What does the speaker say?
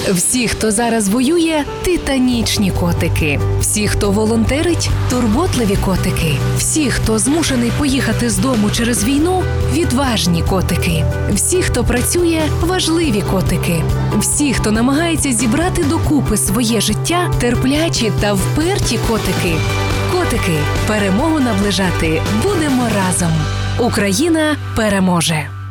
Всі, хто зараз воює – титанічні котики. Всі, хто волонтерить – турботливі котики. Всі, хто змушений поїхати з дому через війну – відважні котики. Всі, хто працює – важливі котики. Всі, хто намагається зібрати докупи своє життя – терплячі та вперті котики. Котики, перемогу наближати будемо разом. Україна переможе!